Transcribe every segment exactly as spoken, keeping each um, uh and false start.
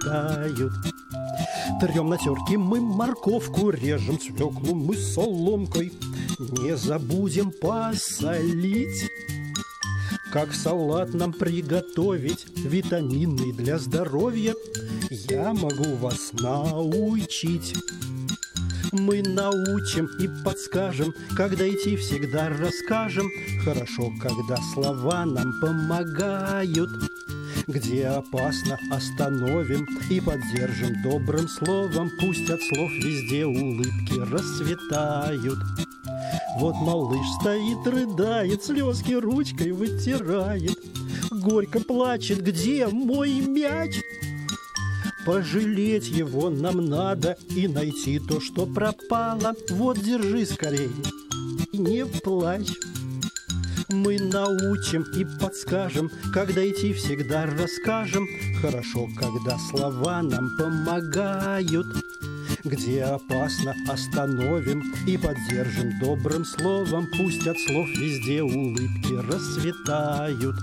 расцветают. Трем на терке мы морковку, режем свеклу мы соломкой. Не забудем посолить. Как салат нам приготовить, витаминный для здоровья, я могу вас научить. Мы научим и подскажем, когда идти всегда расскажем. Хорошо, когда слова нам помогают. Где опасно, остановим и поддержим добрым словом. Пусть от слов везде улыбки расцветают. Вот малыш стоит, рыдает, слезки ручкой вытирает. Горько плачет, где мой мяч? Пожалеть его нам надо и найти то, что пропало. Вот, держи скорее, не плачь. Мы научим и подскажем, когда идти всегда расскажем. Хорошо, когда слова нам помогают. Где опасно, остановим и поддержим добрым словом. Пусть от слов везде улыбки расцветают.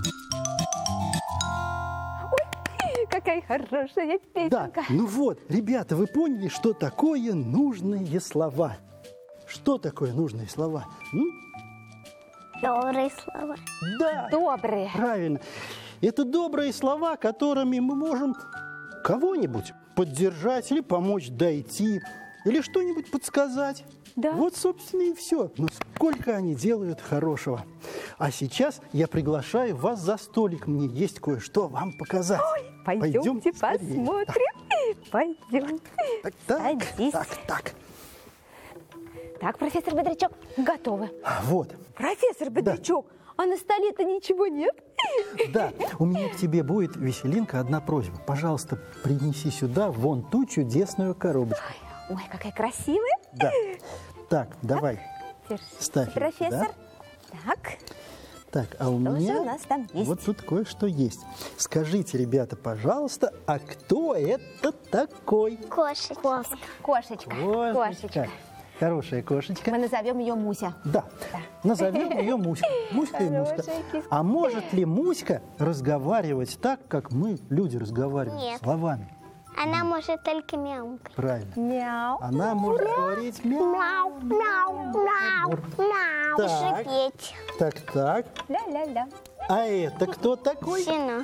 Ой, какая хорошая песенка. Да, ну вот, ребята, вы поняли, что такое нужные слова? Что такое нужные слова? М? Добрые слова. Да, Добрые. правильно. Это добрые слова, которыми мы можем кого-нибудь поддержать или помочь дойти, или что-нибудь подсказать. Да. Вот, собственно, и все. Но сколько они делают хорошего. А сейчас я приглашаю вас за столик. Мне есть кое-что вам показать. Ой, пойдемте, Пойдемте скорее. посмотрим. Пойдем. Так, так, Садись. так, так. Так, профессор Бодрячок, готовы. Вот. Профессор Бодрячок, а на столе-то ничего нет? Да, у меня к тебе будет, Веселинка, одна просьба. Пожалуйста, принеси сюда вон ту чудесную коробочку. Ой, какая красивая. Да. Так, давай, Держи, ставь. её профессор. сюда. Так, Так, а у что же меня у нас там есть? вот тут кое-что есть. Скажите, ребята, пожалуйста, а кто это такой? Кошечка. Кошечка. Кошечка. Хорошая кошечка. Мы назовем ее Муся. Да, Да. назовем ее Муська. Муська и Муська. Хорошая киска. А может ли Муська разговаривать так, как мы, люди, разговариваем? Нет. Словами. Она может только мяукать. Правильно. Мяу. Она может говорить мяу. Мяу, мяу, мяу, мяу. Так. И шипеть. Так, так. Ля-ля-ля. А это кто такой? Щенок.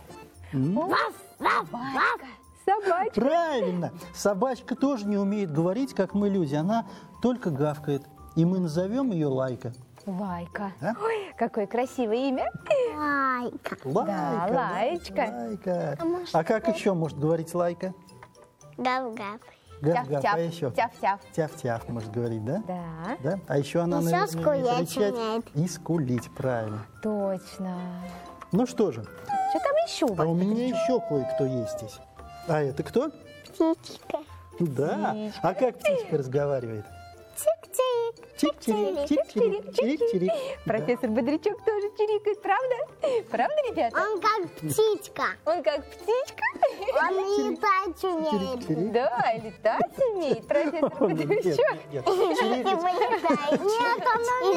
Собачка. Собачка. Правильно. Собачка тоже не умеет говорить, как мы, люди. Она только гавкает. И мы назовем ее Лайка. Лайка. Да? Ой, какое красивое имя. Лайка. Лайка. да, Лаечка. Лайка. А может, А как еще может говорить Лайка? Гав-гав. Гав-гав. Тяв-тяв. А еще? Тяв-тяв. Тяв-тяв может говорить, да? Да, Да? А еще она, Еще наверное, умеет скулить кричать умеет. и скулить, правильно. точно. Ну что же, Что там еще у а вас? у меня еще кое-кто есть здесь. А это кто? Птичка. Да. Птичка. А как птичка разговаривает? Чик-чик. Чик-чирик, чик-чирик, чирик-чирик. Профессор Бодрячок тоже чирикает, правда? Правда, ребята? Он как птичка. Он как птичка. Он летать умеет. Чирик-чирик. Да, летать умеет, профессор Он- Нет, Бодрячок. нет, нет. Дети Чирикать. вылетают. Нет, он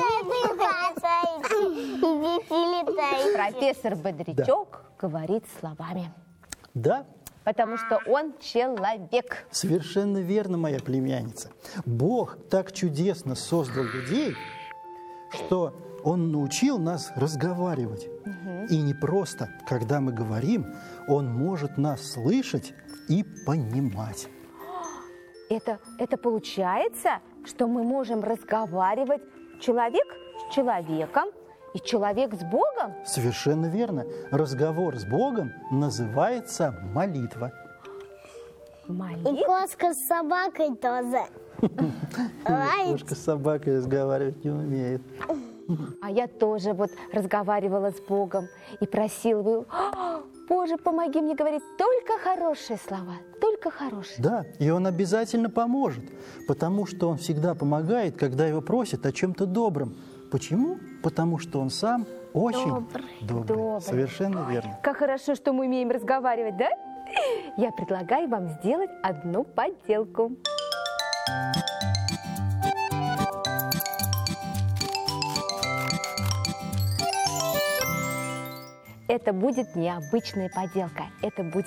умеет летать. Дети летают. Профессор Бодрячок говорит словами, Да, потому что он человек. совершенно верно, моя племянница. Бог так чудесно создал людей, что Он научил нас разговаривать. И не просто, когда мы говорим, Он может нас слышать и понимать. Это, это получается, что мы можем разговаривать человек с человеком и человек с Богом? Совершенно верно. Разговор с Богом называется молитва. И Молитва? кошка с собакой тоже. Лает. Кошка с собакой разговаривать не умеет. А я тоже вот разговаривала с Богом и просила его, «А, Боже, помоги мне говорить только хорошие слова, только хорошие». Да, и Он обязательно поможет, потому что Он всегда помогает, когда Его просят о чем-то добром. Почему? Потому что Он сам очень Добрый. добрый. Добрый. Совершенно верно. Как хорошо, что мы умеем разговаривать, да? Я предлагаю вам сделать одну поделку. Это будет необычная поделка. Это будет